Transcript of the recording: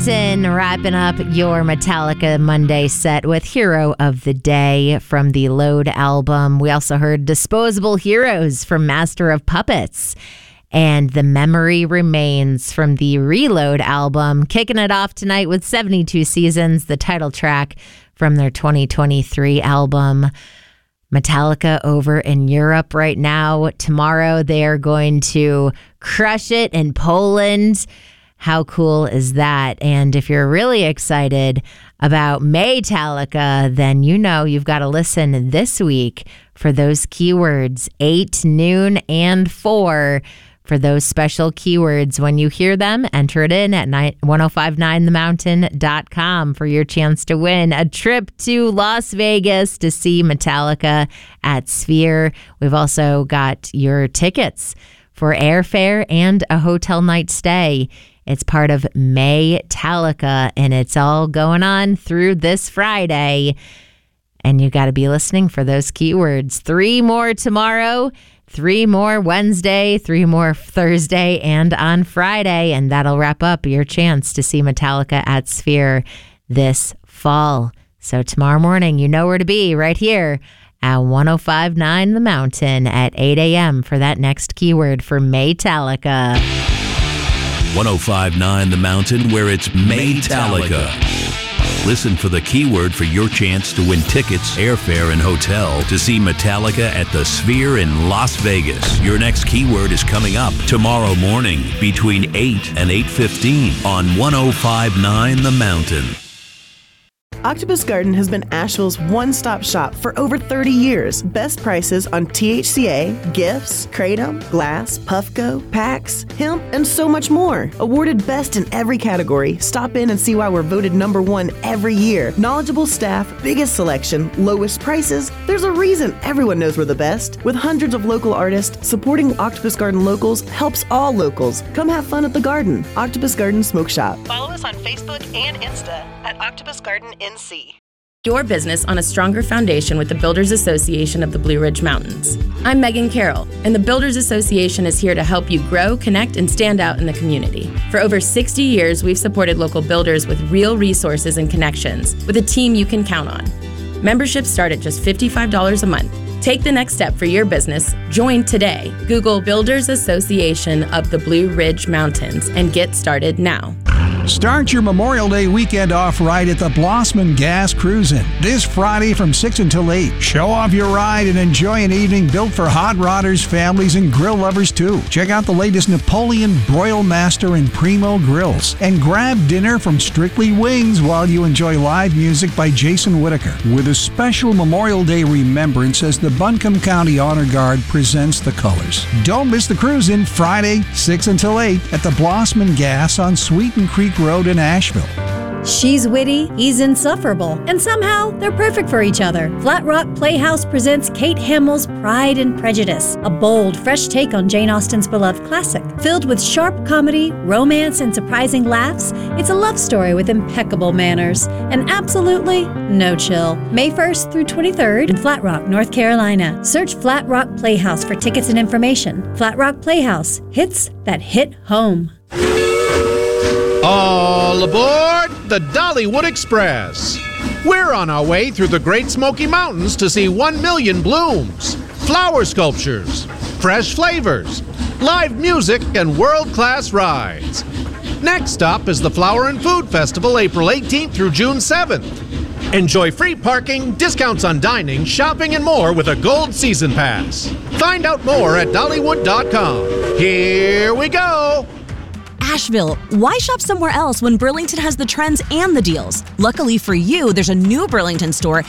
Mountain, wrapping up your Metallica Monday set with Hero of the Day from the Load album. We also heard Disposable Heroes from Master of Puppets and The Memory Remains from the Reload album. Kicking it off tonight with 72 Seasons, the title track from their 2023 album. Metallica over in Europe right now. Tomorrow they are going to crush it in Poland. How cool is that? And if you're really excited about Maytallica, then you know you've got to listen this week for those keywords, 8, noon, and 4. For those special keywords. When you hear them, enter it in at 1059themountain.com for your chance to win a trip to Las Vegas to see Metallica at Sphere. We've also got your tickets for airfare and a hotel night stay. It's part of Maytallica, and it's all going on through this Friday. And you got to be listening for those keywords. 3 more tomorrow, 3 more Wednesday, 3 more Thursday, and on Friday. And that'll wrap up your chance to see Metallica at Sphere this fall. So tomorrow morning, you know where to be, right here at 1059 The Mountain at 8 a.m. for that next keyword for Maytallica. 1059 The Mountain, where it's Maytallica. Listen for the keyword for your chance to win tickets, airfare, and hotel to see Metallica at the Sphere in Las Vegas. Your next keyword is coming up tomorrow morning between 8 and 8:15 on 1059 The Mountain. Octopus Garden has been Asheville's one-stop shop for over 30 years. Best prices on THCA, gifts, Kratom, glass, Puffco, packs, hemp, and so much more. Awarded best in every category. Stop in and see why we're voted #1 every year. Knowledgeable staff, biggest selection, lowest prices. There's a reason everyone knows we're the best. With hundreds of local artists, supporting Octopus Garden locals helps all locals. Come have fun at the garden. Octopus Garden Smoke Shop. Follow us on Facebook and Insta at Octopus Garden NC. Your business on a stronger foundation with the Builders Association of the Blue Ridge Mountains. I'm Megan Carroll, and the Builders Association is here to help you grow, connect, and stand out in the community. For over 60 years, we've supported local builders with real resources and connections, with a team you can count on. Memberships start at just $55 a month. Take the next step for your business. Join today. Google Builders Association of the Blue Ridge Mountains and get started now. Start your Memorial Day weekend off right at the Blossman Gas Cruisin' this Friday from 6 until 8. Show off your ride and enjoy an evening built for hot rodders, families, and grill lovers too. Check out the latest Napoleon Broil Master and Primo grills and grab dinner from Strictly Wings while you enjoy live music by Jason Whitaker. With a special Memorial Day remembrance as the Buncombe County Honor Guard presents the colors. Don't miss the cruise-in Friday, 6 until 8 at the Blossman Gas on Sweeten Creek Road in Asheville. She's witty, he's insufferable, and somehow they're perfect for each other. Flat Rock Playhouse presents Kate Hamill's Pride and Prejudice, a bold, fresh take on Jane Austen's beloved classic. Filled with sharp comedy, romance, and surprising laughs, it's a love story with impeccable manners and absolutely no chill. May 1st through 23rd in Flat Rock, North Carolina. Search Flat Rock Playhouse for tickets and information. Flat Rock Playhouse, hits that hit home. All aboard the Dollywood Express. We're on our way through the Great Smoky Mountains to see 1 million blooms, flower sculptures, fresh flavors, live music, and world-class rides. Next stop is the Flower and Food Festival, April 18th through June 7th. Enjoy free parking, discounts on dining, shopping, and more with a Gold Season Pass. Find out more at Dollywood.com. Here we go! Asheville, why shop somewhere else when Burlington has the trends and the deals? Luckily for you, there's a new Burlington store